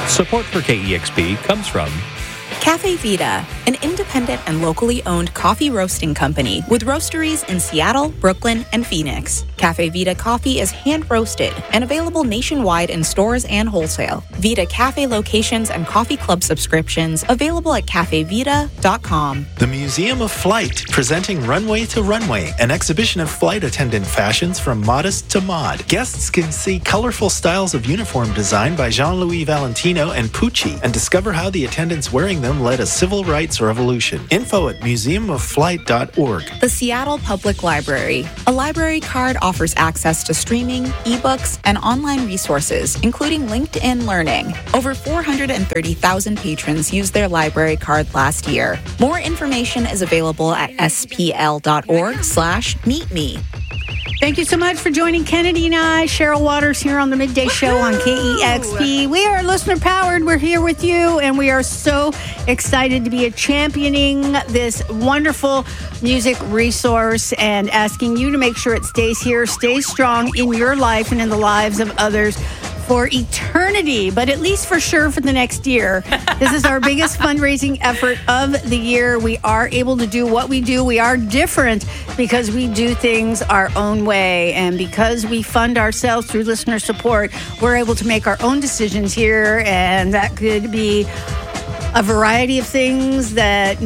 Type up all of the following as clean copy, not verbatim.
Support for KEXP comes from Cafe Vita, an independent and locally owned coffee roasting company with roasteries in Seattle, Brooklyn, and Phoenix. Cafe Vita coffee is hand-roasted and available nationwide in stores and wholesale. Vita Cafe locations and coffee club subscriptions available at cafevita.com. The Museum of Flight, presenting Runway to Runway, an exhibition of flight attendant fashions from modest to mod. Guests can see colorful styles of uniform design by Jean-Louis Valentino and Pucci and discover how the attendants wearing them led a civil rights revolution. Info at museumofflight.org. The Seattle Public Library. A library card offers access to streaming, ebooks, and online resources, including LinkedIn Learning. Over 430,000 patrons used their library card last year. More information is available at spl.org/meetme. Thank you so much for joining Kennedy and I, Cheryl Waters, here on the Midday Show on KEXP. We are listener-powered. We're here with you, and we are so excited to be championing this wonderful music resource and asking you to make sure it stays here, stays strong in your life and in the lives of others for eternity, but at least for sure for the next year. This is our biggest fundraising effort of the year. We are able to do what we do. We are different because we do things our own way. And because we fund ourselves through listener support, we're able to make our own decisions here. And that could be a variety of things that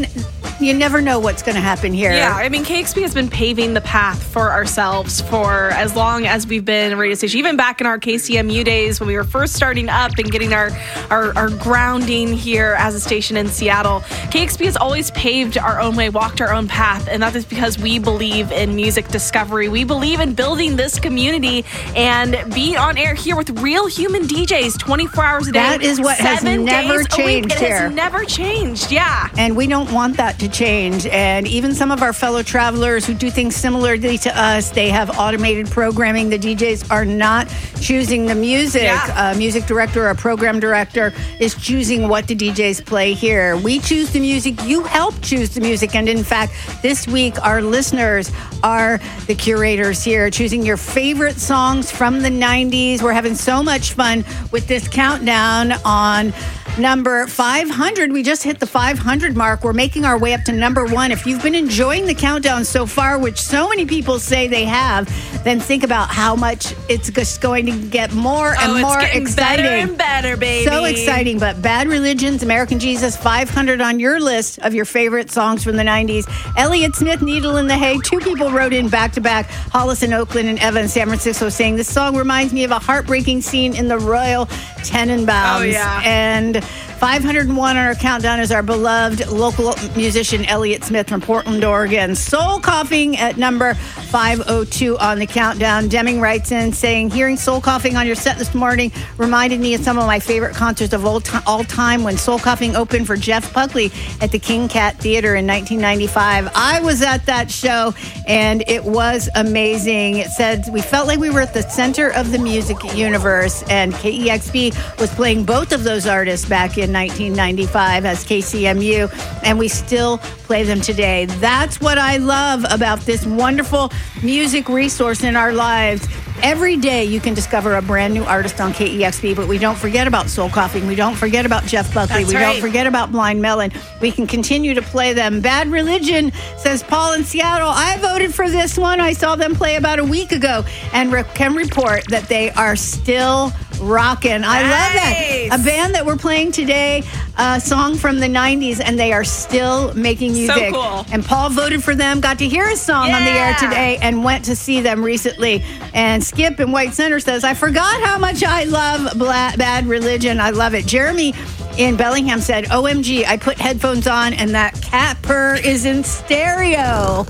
you never know what's going to happen here. Yeah, I mean, KEXP has been paving the path for ourselves for as long as we've been a radio station. Even back in our KCMU days when we were first starting up and getting our grounding here as a station in Seattle, KEXP has always paved our own way, walked our own path, and that is because we believe in music discovery. We believe in building this community and being on air here with real human DJs 24 hours a day. That is what has never changed here. It has never changed, yeah. And we don't want that to change. And even some of our fellow travelers who do things similarly to us, they have automated programming. The DJs are not choosing the music. Yeah. A music director or a program director is choosing what the DJs play here. We choose the music. You help choose the music. And in fact, this week, our listeners are the curators here, choosing your favorite songs from the 90s. We're having so much fun with this countdown on number 500. We just hit the 500 mark. We're making our way up to number 1. If you've been enjoying the countdown so far, which so many people say they have, then think about how much it's just going to get more and more exciting. Better and better, baby. So exciting. But Bad Religion's American Jesus, 500 on your list of your favorite songs from the 90s. Elliott Smith, Needle in the Hay. 2 people wrote in back-to-back. Hollis in Oakland and Eva in San Francisco saying, this song reminds me of a heartbreaking scene in the Royal Tenenbaums. Oh, yeah. And 501 on our countdown is our beloved local musician Elliott Smith from Portland, Oregon. Soul Coughing at number 502 on the countdown. Deming writes in saying, hearing Soul Coughing on your set this morning reminded me of some of my favorite concerts of all time when Soul Coughing opened for Jeff Buckley at the King Cat Theater in 1995. I was at that show and it was amazing. It said we felt like we were at the center of the music universe, and KEXP was playing both of those artists back in 1995 as KCMU, and we still play them today. That's what I love about this wonderful music resource in our lives. Every day you can discover a brand new artist on KEXP, but we don't forget about Soul Coughing. We don't forget about Jeff Buckley. That's we right. don't forget about Blind Melon. We can continue to play them. Bad Religion, says Paul in Seattle. I voted for this one. I saw them play about a week ago and can report that they are still rocking. I love that. A band that we're playing today, a song from the 90s, and they are still making music. So cool. And Paul voted for them, got to hear a song on the air today, and went to see them recently. And Skip in White Center says, I forgot how much I love Bad Religion. I love it. Jeremy in Bellingham said, OMG, I put headphones on and that cat purr is in stereo.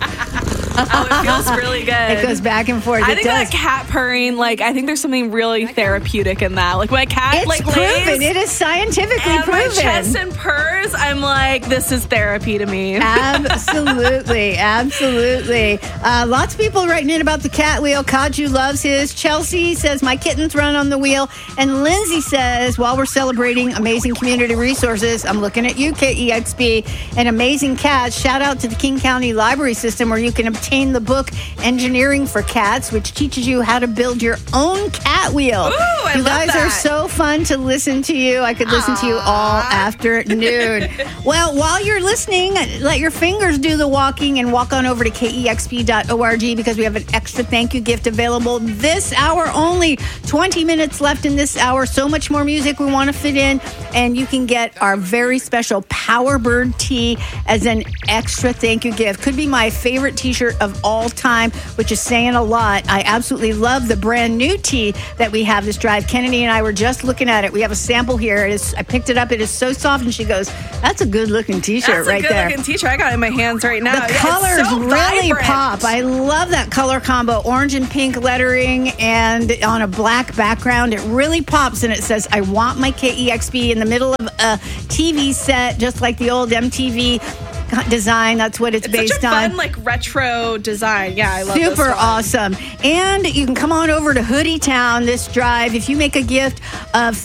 Oh, it feels really good. It goes back and forth. I think that cat purring, I think there's something really therapeutic in that. Like, when a cat, it's proven. It is scientifically and proven. my chest and purrs, I'm like, this is therapy to me. Absolutely. Absolutely. Lots of people writing in about the cat wheel. Kaju loves his. Chelsea says, my kittens run on the wheel. And Lindsay says, while we're celebrating amazing community resources, I'm looking at you, KEXP, and amazing cats. Shout out to the King County Library System, where you can obtain the book Engineering for Cats, which teaches you how to build your own cat wheel. Ooh, I you love guys that. are so fun to listen to you. I could listen to you all afternoon. Well, while you're listening, let your fingers do the walking and walk on over to KEXP.org because we have an extra thank you gift available this hour only. 20 minutes left in this hour. So much more music we want to fit in. And you can get our very special Powerbird tee as an extra thank you gift. Could be my favorite t-shirt of all time, which is saying a lot. I absolutely love the brand new tee that we have this drive. Kennedy and I were just looking at it. We have a sample here. I picked it up. It is so soft. And she goes, that's a good looking t-shirt right there. That's a good looking t-shirt. I got it in my hands right now. The colors so really vibrant. pop. I love that color combo. Orange and pink lettering and on a black background. It really pops and it says, I want my KEXP in the middle of a TV set, just like the old MTV design. That's what it's based such a on. fun, like retro design. Yeah, I love this Super one. awesome. And you can come on over to Hoodie Town this drive. If you make a gift of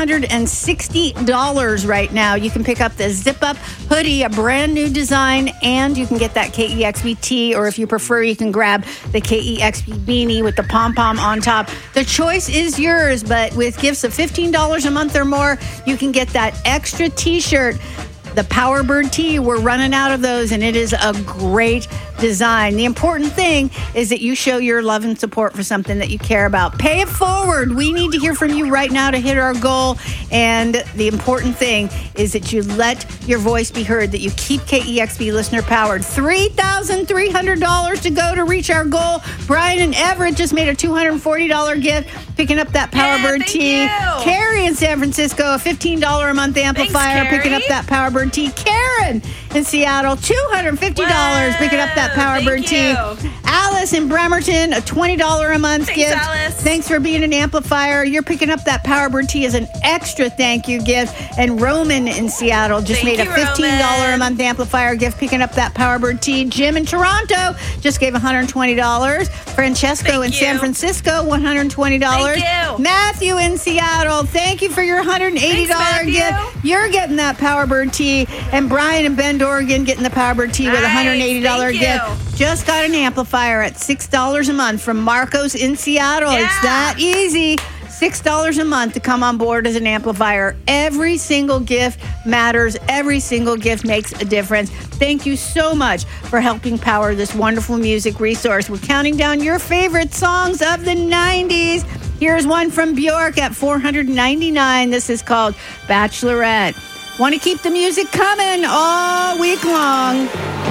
$360 right now, you can pick up the Zip Up hoodie, a brand new design, and you can get that KEXP tee, or if you prefer, you can grab the KEXP beanie with the pom-pom on top. The choice is yours, but with gifts of $15 a month or more, you can get that extra t-shirt. The Powerbird tee, we're running out of those, and it is a great design. The important thing is that you show your love and support for something that you care about. Pay it forward. We need to hear from you right now to hit our goal, and the important thing is that you let your voice be heard, that you keep KEXP listener powered. $3,300 to go to reach our goal. Brian and Everett just made a $240 gift, picking up that Powerbird tee. you. Carrie in San Francisco, a $15 a month amplifier, Thanks, picking up Carrie. that Powerbird tee. Karen in Seattle, $250 picking up that Powerbird tee. Thank you. Alice in Bremerton, a $20 a month Thanks, gift. Alice. Thanks for being an amplifier. You're picking up that Powerbird tee as an extra thank you gift. And Roman in Seattle just Thank made a you, $15 a Roman. month amplifier gift, picking up that Powerbird tee. Jim in Toronto just gave $120. Francesco in Thank San you. Francisco, $120. Thank you. Matthew in Seattle, thank you for your $180 Thanks, gift. Matthew. You're getting that Powerbird tee. And Brian in Bend, Oregon, getting the Powerbird tee with a Nice. $180 Thank gift. you. Just got an amplifier at $6 a month from Marcos in Seattle. Yeah. It's that easy. $6 a month to come on board as an amplifier. Every single gift matters. Every single gift makes a difference. Thank you so much for helping power this wonderful music resource. We're counting down your favorite songs of the 90s. Here's one from Bjork at $499. This is called Bachelorette. Want to keep the music coming all week long.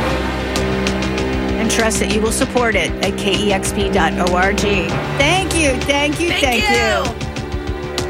And trust that you will support it at KEXP.org. Thank you, thank you, thank you.